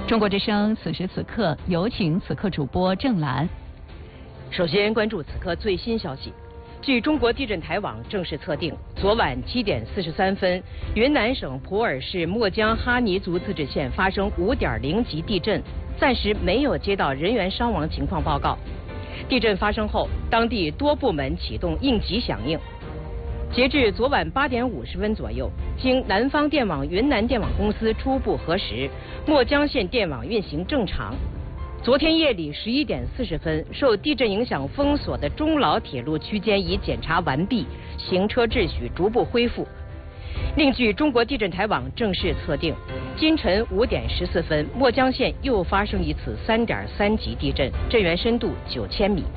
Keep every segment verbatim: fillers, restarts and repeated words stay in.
中国之声此时此刻有请此刻主播郑兰。 首先关注此刻最新消息。据中国地震台网正式测定，昨晚七点四十三分，云南省普洱市墨江哈尼族自治县发生五点零级地震，暂时没有接到人员伤亡情况报告。地震发生后，当地多部门启动应急响应。截至昨晚八点五十分左右，经南方电网云南电网公司初步核实，墨江县电网运行正常。昨天夜里十一点四十分，受地震影响封锁的中老铁路区间已检查完毕，行车秩序逐步恢复。另据中国地震台网正式测定，今晨五点十四分，墨江县又发生一次三点三级地震，震源深度九千米。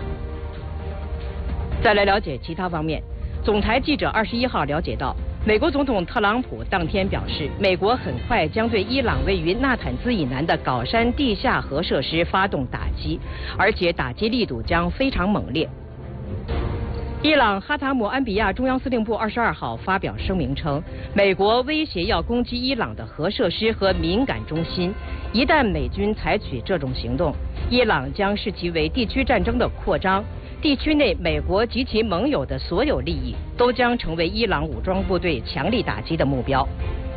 再来了解其他方面。总台记者二十一号了解到，美国总统特朗普当天表示，美国很快将对伊朗位于纳坦兹以南的镐山地下核设施发动打击，而且打击力度将非常猛烈。伊朗哈塔姆安比亚中央司令部二十二号发表声明称，美国威胁要攻击伊朗的核设施和敏感中心，一旦美军采取这种行动，伊朗将视其为地区战争的扩张。地区内美国及其盟友的所有利益都将成为伊朗武装部队强力打击的目标。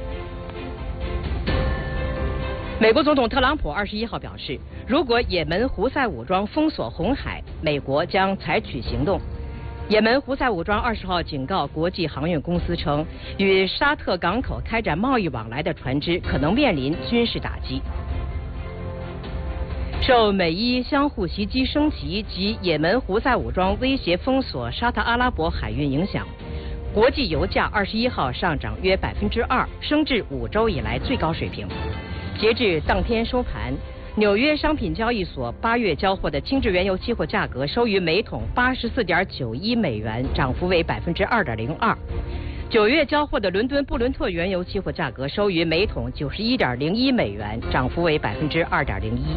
美国总统特朗普二十一号表示，如果也门胡塞武装封锁红海，美国将采取行动。也门胡塞武装二十号警告国际航运公司称，与沙特港口开展贸易往来的船只可能面临军事打击。受美伊相互袭击升级及也门胡塞武装威胁封锁沙特阿拉伯海运影响，国际油价二十一号上涨约百分之二，升至五周以来最高水平。截至当天收盘，纽约商品交易所八月交货的轻质原油期货价格收于每桶八十四点九一美元，涨幅为百分之二点零二。九月交货的伦敦布伦特原油期货价格收于每桶九十一点零一美元，涨幅为百分之二点零一。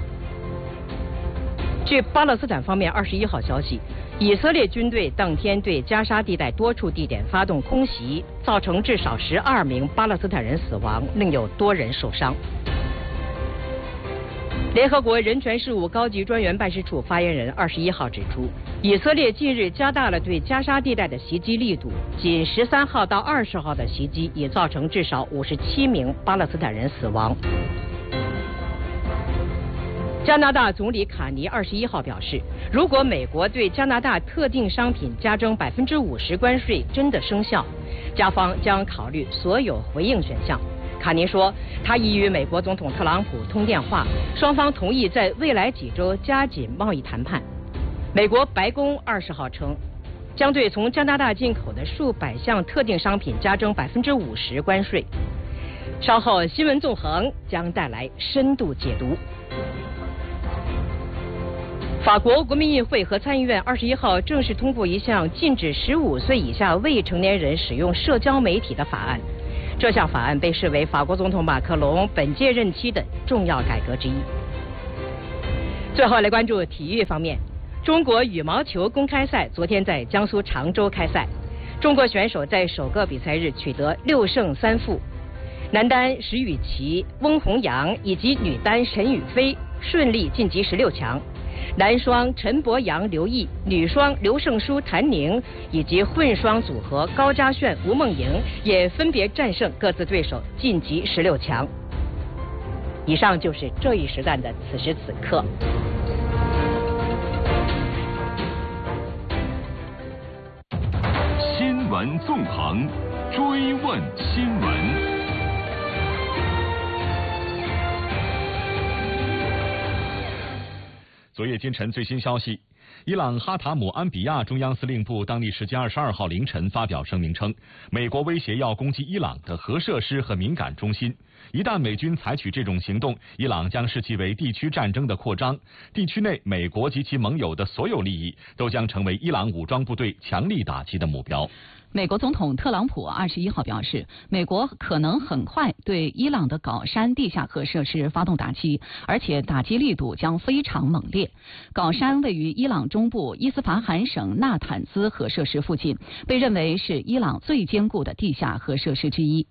据巴勒斯坦方面二十一号消息，以色列军队当天对加沙地带多处地点发动空袭，造成至少十二名巴勒斯坦人死亡，另有多人受伤。联合国人权事务高级专员办事处发言人二十一号指出，以色列近日加大了对加沙地带的袭击力度，仅十三号到二十号的袭击已造成至少五十七名巴勒斯坦人死亡。加拿大总理卡尼二十一号表示，如果美国对加拿大特定商品加征百分之五十关税真的生效，加方将考虑所有回应选项。卡尼说，他已与美国总统特朗普通电话，双方同意在未来几周加紧贸易谈判。美国白宫二十号称，将对从加拿大进口的数百项特定商品加征百分之五十关税。稍后新闻纵横将带来深度解读。法国国民议会和参议院二十一号正式通过一项禁止十五岁以下未成年人使用社交媒体的法案。这项法案被视为法国总统马克龙本届任期的重要改革之一。最后来关注体育方面，中国羽毛球公开赛昨天在江苏常州开赛，中国选手在首个比赛日取得六胜三负，男单石宇奇、翁宏阳以及女单沈雨霏顺利晋级十六强。男双陈博阳、刘毅，女双刘胜书、谭宁以及混双组合高嘉炫、吴梦莹也分别战胜各自对手，晋级十六强。以上就是这一时段的此时此刻。 新闻纵横，追问新闻。昨夜今晨最新消息，伊朗哈塔姆安比亚中央司令部当地时间二十二号凌晨发表声明称，美国威胁要攻击伊朗的核设施和敏感中心，一旦美军采取这种行动，伊朗将视其为地区战争的扩张，地区内美国及其盟友的所有利益都将成为伊朗武装部队强力打击的目标。 美国总统特朗普二十一号表示，美国可能很快对伊朗的镐山地下核设施发动打击，而且打击力度将非常猛烈。镐山位于伊朗中部伊斯法罕省纳坦兹核设施附近，被认为是伊朗最坚固的地下核设施之一。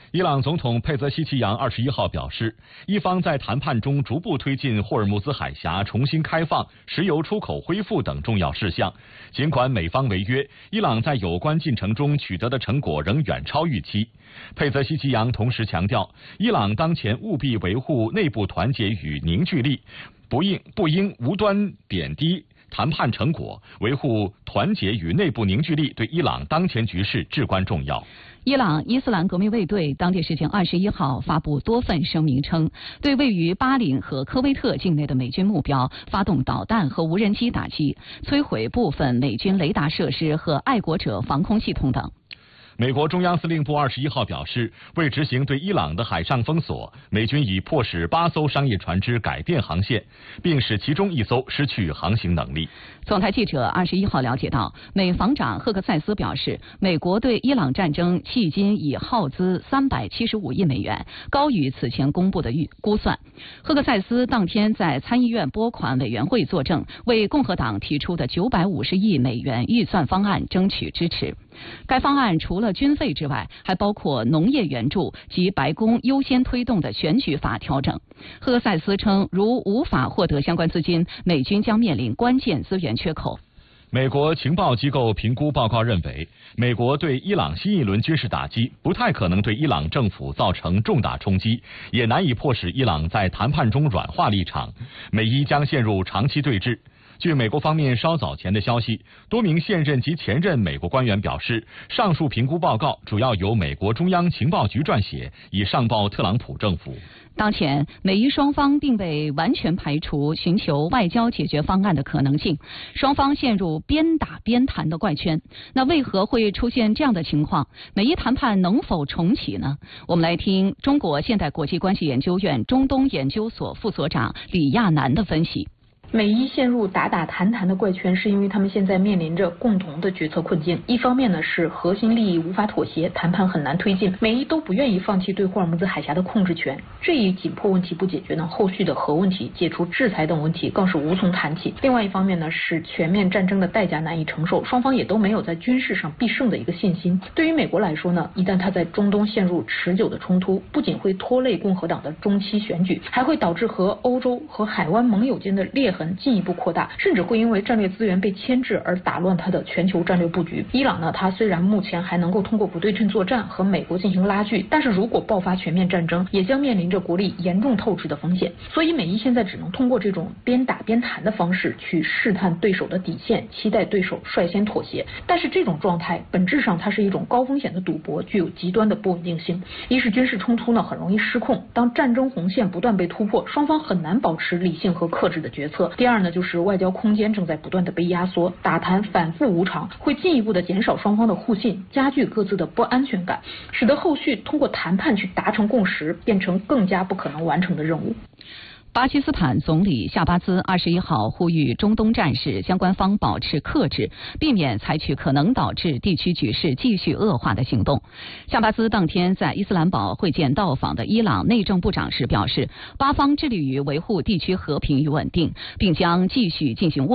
伊朗总统佩泽西奇扬二十一号表示，伊方在谈判中逐步推进霍尔木兹海峡重新开放、石油出口恢复等重要事项。尽管美方违约，伊朗在有关进程中取得的成果仍远超预期。佩泽西奇扬同时强调，伊朗当前务必维护内部团结与凝聚力，不应不应无端贬低谈判成果，维护团结与内部凝聚力对伊朗当前局势至关重要。 伊朗伊斯兰革命卫队当地时间二十一号发布多份声明称，对位于巴林和科威特境内的美军目标发动导弹和无人机打击，摧毁部分美军雷达设施和爱国者防空系统等。 美国中央司令部二十一号表示，为执行对伊朗的海上封锁，美军已迫使八艘商业船只改变航线，并使其中一艘失去航行能力。 总台记者二十一号了解到，美防长赫克塞斯表示，美国对伊朗战争迄今已耗资三百七十五亿美元，高于此前公布的预估算。赫克塞斯当天在参议院拨款委员会作证，为共和党提出的九百五十亿美元预算方案争取支持。该方案除了军费之外，还包括农业援助及白宫优先推动的选举法调整。赫克塞斯称，如无法获得相关资金，美军将面临关键资源缺口。 美国情报机构评估报告认为，美国对伊朗新一轮军事打击不太可能对伊朗政府造成重大冲击，也难以迫使伊朗在谈判中软化立场，美伊将陷入长期对峙。据美国方面稍早前的消息，多名现任及前任美国官员表示，上述评估报告主要由美国中央情报局撰写，以上报特朗普政府。 当前，美伊双方并未完全排除寻求外交解决方案的可能性，双方陷入边打边谈的怪圈。那为何会出现这样的情况？美伊谈判能否重启呢？我们来听中国现代国际关系研究院中东研究所副所长李亚男的分析。 美伊陷入打打谈谈的怪圈，是因为他们现在面临着共同的决策困境。一方面呢是核心利益无法妥协，谈判很难推进，美伊都不愿意放弃对霍尔木兹海峡的控制权。这一紧迫问题不解决呢，后续的核问题、解除制裁等问题更是无从谈起。另外一方面呢是全面战争的代价难以承受，双方也都没有在军事上必胜的一个信心。对于美国来说呢，一旦它在中东陷入持久的冲突，不仅会拖累共和党的中期选举，还会导致和欧洲和海湾盟友间的裂痕进一步扩大，甚至会因为战略资源被牵制而打乱它的全球战略布局。伊朗呢，它虽然目前还能够通过不对称作战和美国进行拉锯，但是如果爆发全面战争，也将面临着国力严重透支的风险。所以美伊现在只能通过这种边打边谈的方式去试探对手的底线，期待对手率先妥协。但是这种状态本质上它是一种高风险的赌博，具有极端的不稳定性。一是军事冲突呢很容易失控，当战争红线不断被突破，双方很难保持理性和克制的决策。第二呢，就是外交空间正在不断的被压缩，打谈反复无常，会进一步的减少双方的互信，加剧各自的不安全感，使得后续通过谈判去达成共识变成更加不可能完成的任务。 巴基斯坦总理夏巴兹二十一号呼吁中东战事相关方保持克制，避免采取可能导致地区局势继续恶化的行动。夏巴兹当天在伊斯兰堡会见到访的伊朗内政部长时表示，巴方致力于维护地区和平与稳定，并将继续进行斡